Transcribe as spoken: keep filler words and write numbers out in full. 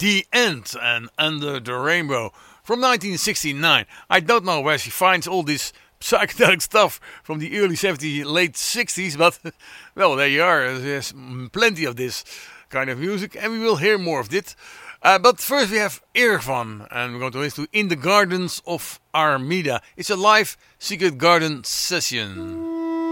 The End and Under the Rainbow from nineteen sixty-nine. I don't know where she finds all this psychedelic stuff from the early seventies, late sixties, but well, there you are. There's plenty of this kind of music, and we will hear more of it. Uh, but first we have Irvan, and we're going to listen to In the Gardens of Armida. It's a live Secret Garden session.